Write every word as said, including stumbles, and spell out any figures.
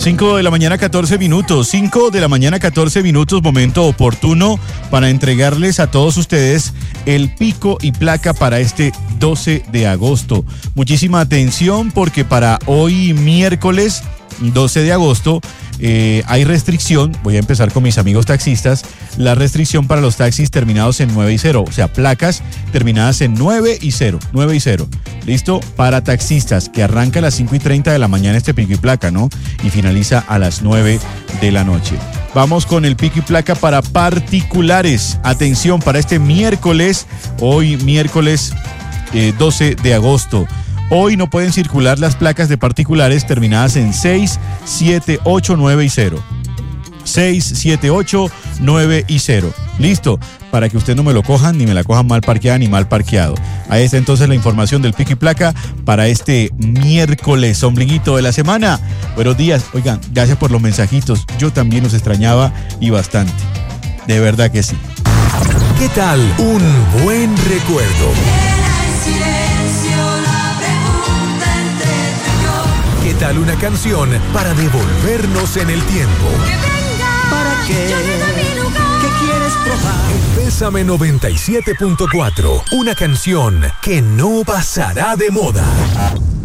cinco de la mañana, catorce minutos. cinco de la mañana, catorce minutos. Momento oportuno para entregarles a todos ustedes el pico y placa para este doce de agosto. Muchísima atención porque para hoy miércoles doce de agosto eh, hay restricción. Voy a empezar con mis amigos taxistas. La restricción para los taxis terminados en nueve y cero, o sea, placas terminadas en nueve y cero, nueve y cero. ¿Listo? Para taxistas, que arranca a las cinco y treinta de la mañana este pico y placa, ¿no? Y finaliza a las nueve de la noche. Vamos con el pico y placa para particulares. Atención, para este miércoles, hoy miércoles eh, doce de agosto. Hoy no pueden circular las placas de particulares terminadas en seis, siete, ocho, nueve y cero. seis, siete, ocho, nueve y cero. Listo, para que usted no me lo cojan, ni me la cojan mal parqueada ni mal parqueado. Ahí está entonces la información del pico y placa para este miércoles, ombliguito de la semana. Buenos días, oigan, gracias por los mensajitos. Yo también los extrañaba y bastante. De verdad que sí. ¿Qué tal un buen recuerdo? ¿Qué tal una canción para devolvernos en el tiempo? ¿Para qué? ¿Qué quieres probar? Bésame noventa y siete punto cuatro, una canción que no pasará de moda.